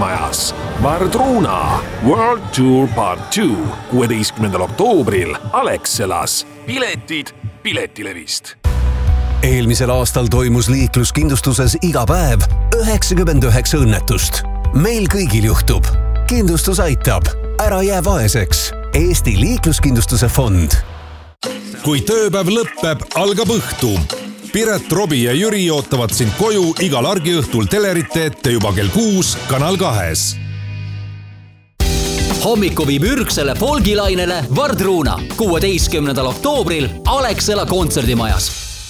kontserdimajas. Vardruna World Tour Part 2 16. oktoobril Alexelas. Piletid Piletilevist. Eelmisel aastal toimus liikluskindlustuses iga päev 99 õnnetust. Meil kõigil juhtub. Kindlustus aitab. Ära jää vaeseks. Eesti liikluskindlustuse fond. Kui tööpäev lõppeb, algab õhtu. Piret, Robi ja Jüri ootavad sind koju igal argiõhtul telerite ette juba kell 6 Kanal 2. Hommiku viib ürgsele folgilainele Vardruna 16. oktoobril Alexela kontserdimajas.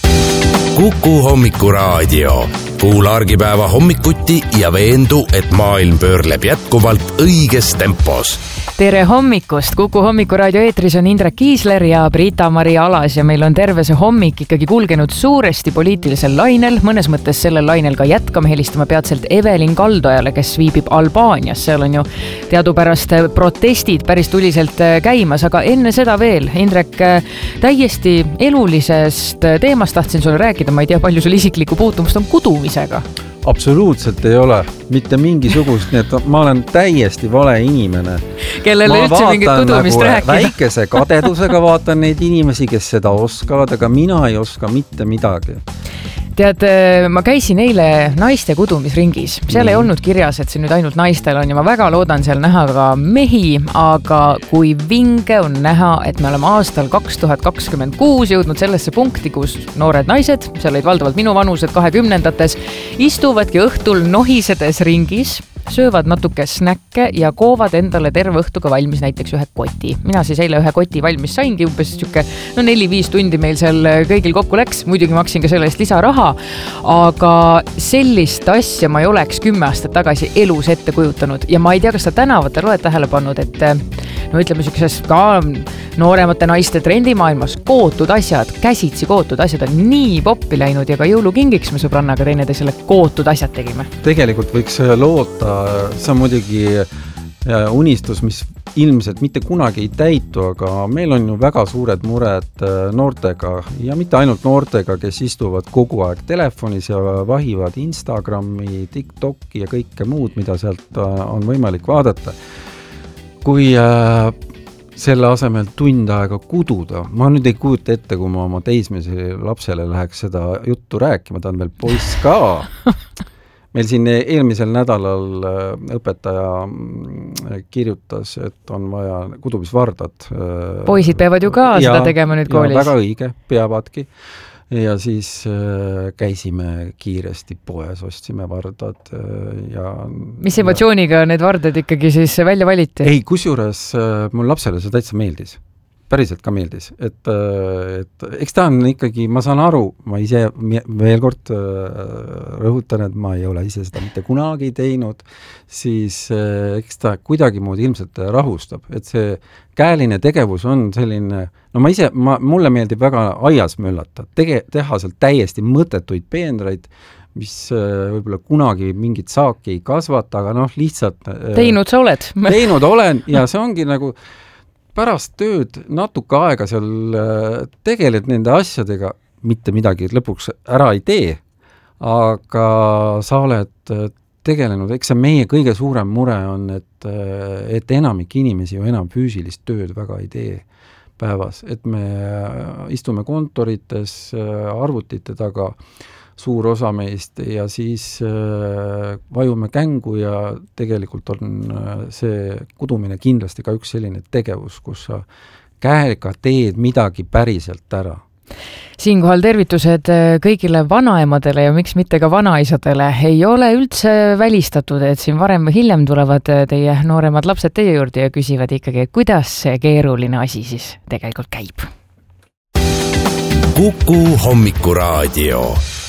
Kuku hommikuraadio. Kuula argipäeva hommikuti ja veendu, et maailm pöörleb jätkuvalt õiges tempos. Tere hommikust! Kuku hommikuraadio eetris on Indrek Kiisler ja Briita-Mari Alas ja meil on terve see hommik ikkagi kulgenud suuresti poliitilisel lainel. Mõnes mõttes sellel lainel ka jätkame helistama peatselt Evelin Kaldojale, kes viibib Albaanias. Seal on ju teadupärast protestid päris tuliselt käimas, aga enne seda veel, Indrek, täiesti elulisest teemast tahtsin sulle rääkida. Ma ei tea, palju sul isiklikku puutumust on kudumisega. Absoluutselt ei ole, mitte mingisugust, nii et ma olen täiesti vale inimene. Kellele üldse mingit kudumist nagu rääkida. Väikese kadedusega vaatan neid inimesi, kes seda oskavad, aga mina ei oska mitte midagi. Tead, ma käisin eile naiste kudumisringis. Seal ei olnud kirjas, et see nüüd ainult naistel on ja ma väga loodan seal näha ka mehi, aga kui vinge on näha, et me oleme aastal 2026 jõudnud sellesse punkti, kus noored naised, seal olid valdavalt minu vanused 20-ndates, istuvadki õhtul nohisedes ringis, söövad natuke snäkke ja koovad endale terve õhtuga valmis näiteks ühe koti. Mina siis eile ühe koti valmis saingi, umbes 4-5 tundi meil seal kõigil kokku läks. Muidugi maksin ka selle eest lisaraha, aga sellist asja ma ei oleks 10 aastat tagasi elus ette kujutanud. Ja ma ei tea, kas sa tänavatel oled tähele pannud, et no ütleme sellises ka nooremate naiste trendimaailmas kootud asjad, käsitsi kootud asjad on nii poppi läinud ja ka jõulukingiks me sõbrannaga teineteisele kootud asjad tegime. Tegelikult võiks loota, see on muidugi unistus, mis ilmselt mitte kunagi ei täitu, aga meil on ju väga suured mured noortega ja mitte ainult noortega, kes istuvad kogu aeg telefonis ja vahivad Instagrami, TikToki ja kõike muud, mida sealt on võimalik vaadata. Kui selle asemel tund aega kududa, ma nüüd ei kujuta ette, kui ma oma teismelise lapsele läheks seda juttu rääkima, ta on veel poiss ka. Meil siin eelmisel nädalal õpetaja kirjutas, et on vaja kudumisvardad. Poisid peavad ju ka seda tegema nüüd koolis. Ja väga õige, peavadki. Ja siis käisime kiiresti poes, ostsime vardad. Ja, mis emotsiooniga need vardad ikkagi siis välja valiti? Ei, kusjuures mul lapsele see täitsa meeldis. Päriselt ka meeldis, et eks ta on ikkagi, ma saan aru, ma ise veel kord rõhutan, et ma ei ole ise seda mitte kunagi teinud, siis eks ta kuidagi moodi ilmselt rahustab, et see käeline tegevus on selline, no mulle meeldib väga aias möllata, teha seal täiesti mõttetuid peenraid, mis võib-olla kunagi mingit saaki ei kasvata, aga lihtsalt teinud sa oled. Teinud olen ja see ongi nagu pärast tööd natuke aega seal tegeled nende asjadega, mitte midagi lõpuks ära ei tee, aga sa oled tegelenud, eks see meie kõige suurem mure on, et enamik inimesi ju enam füüsilist tööd väga ei tee päevas, et me istume kontorites, arvutite taga, suur osa meist ja siis vajume kängu ja tegelikult on see kudumine kindlasti ka üks selline tegevus, kus sa käega teed midagi päriselt ära. Siinkohal tervitused kõigile vanaemadele ja miks mitte ka vanaisadele. Ei ole üldse välistatud, et siin varem või hiljem tulevad teie nooremad lapsed teie juurde ja küsivad ikkagi, kuidas see keeruline asi siis tegelikult käib. Kuku hommikuraadio.